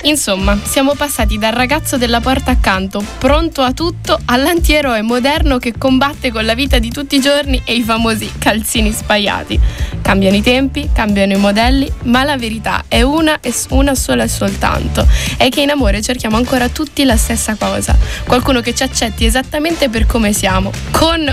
Insomma, siamo passati dal ragazzo della porta accanto, pronto a tutto, all'antieroe moderno che combatte con la vita di tutti i giorni e i famosi calzini spaiati. Cambiano i tempi, cambiano i modelli, ma la verità è una sola e soltanto. È che in amore cerchiamo ancora tutti la stessa cosa. Qualcuno che ci accetti esattamente per come siamo, con